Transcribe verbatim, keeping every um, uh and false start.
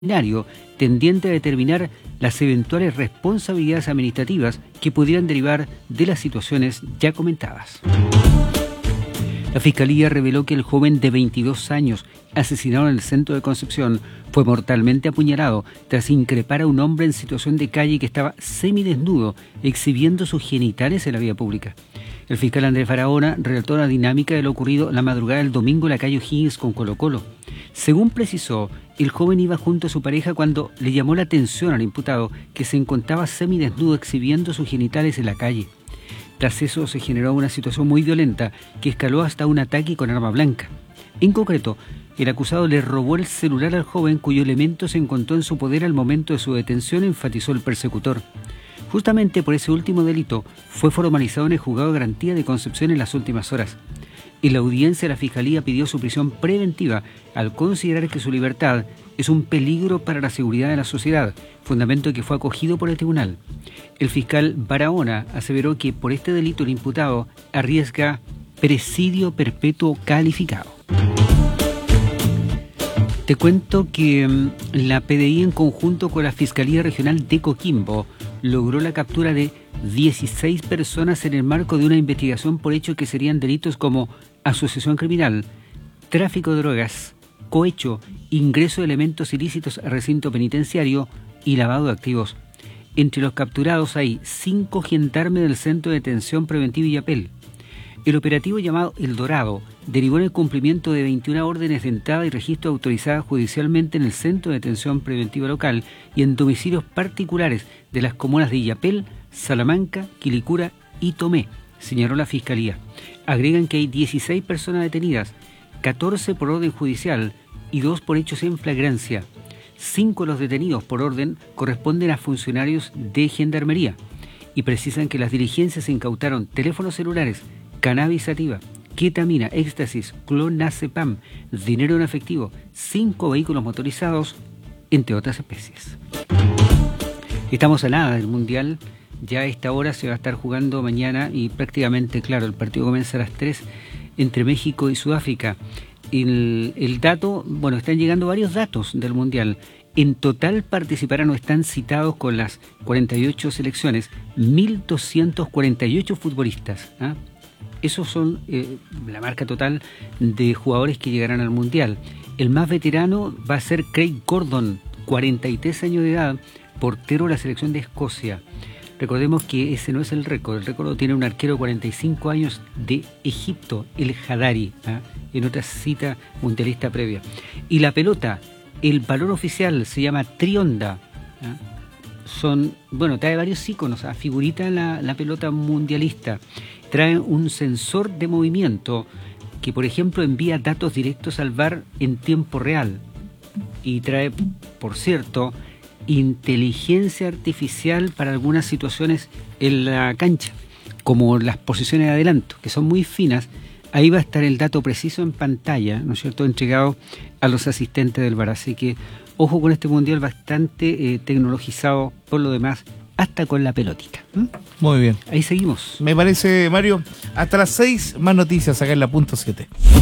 tendiente a determinar las eventuales responsabilidades administrativas que pudieran derivar de las situaciones ya comentadas. La Fiscalía reveló que el joven de veintidós años, asesinado en el centro de Concepción, fue mortalmente apuñalado tras increpar a un hombre en situación de calle que estaba semidesnudo, exhibiendo sus genitales en la vía pública. El fiscal Andrés Barahona relató la dinámica de lo ocurrido la madrugada del domingo en la calle O'Higgins con Colo Colo. Según precisó, el joven iba junto a su pareja cuando le llamó la atención al imputado que se encontraba semidesnudo exhibiendo sus genitales en la calle. Tras eso se generó una situación muy violenta que escaló hasta un ataque con arma blanca. En concreto, el acusado le robó el celular al joven cuyo elemento se encontró en su poder al momento de su detención, enfatizó el persecutor. Justamente por ese último delito fue formalizado en el juzgado de garantía de Concepción en las últimas horas. En la audiencia la Fiscalía pidió su prisión preventiva al considerar que su libertad es un peligro para la seguridad de la sociedad, fundamento que fue acogido por el tribunal. El fiscal Barahona aseveró que por este delito el imputado arriesga presidio perpetuo calificado. Te cuento que um, la P D I en conjunto con la Fiscalía Regional de Coquimbo logró la captura de dieciséis personas en el marco de una investigación por hechos que serían delitos como asociación criminal, tráfico de drogas, cohecho, ingreso de elementos ilícitos a recinto penitenciario y lavado de activos. Entre los capturados hay cinco gendarmes del Centro de Detención Preventiva y Apel. El operativo llamado El Dorado derivó en el cumplimiento de veintiuna órdenes de entrada y registro autorizadas judicialmente en el Centro de Detención Preventiva local y en domicilios particulares de las comunas de Illapel, Salamanca, Quilicura y Tomé, señaló la Fiscalía. Agregan que hay dieciséis personas detenidas, catorce por orden judicial y dos por hechos en flagrancia. Cinco de los detenidos por orden corresponden a funcionarios de Gendarmería y precisan que las diligencias incautaron teléfonos celulares, cannabis sativa, ketamina, éxtasis, clonazepam, dinero en efectivo, cinco vehículos motorizados, entre otras especies. Estamos a nada del Mundial. Ya a esta hora se va a estar jugando mañana y prácticamente, claro, el partido comienza a las tres entre México y Sudáfrica. El, el dato, bueno, están llegando varios datos del Mundial. En total participarán o están citados con las cuarenta y ocho selecciones mil doscientos cuarenta y ocho futbolistas. ¿eh? Esos son eh, la marca total de jugadores que llegarán al Mundial. El más veterano va a ser Craig Gordon, cuarenta y tres años de edad, portero de la selección de Escocia. Recordemos que ese no es el récord, el récord lo tiene un arquero de cuarenta y cinco años de Egipto, el Hadari, ¿eh? en otra cita mundialista previa. Y la pelota, el valor oficial se llama Trionda. ¿eh? Son, bueno, trae varios iconos, ¿eh? figurita la, la pelota mundialista. Trae un sensor de movimiento que, por ejemplo, envía datos directos al V A R en tiempo real. Y trae, por cierto, inteligencia artificial para algunas situaciones en la cancha, como las posiciones de adelanto, que son muy finas. Ahí va a estar el dato preciso en pantalla, ¿no es cierto?, entregado a los asistentes del V A R. Así que ojo con este mundial bastante eh, tecnologizado por lo demás, hasta con la pelotita. ¿Mm? Muy bien. Ahí seguimos. Me parece, Mario, hasta las seis más noticias acá en la punto siete.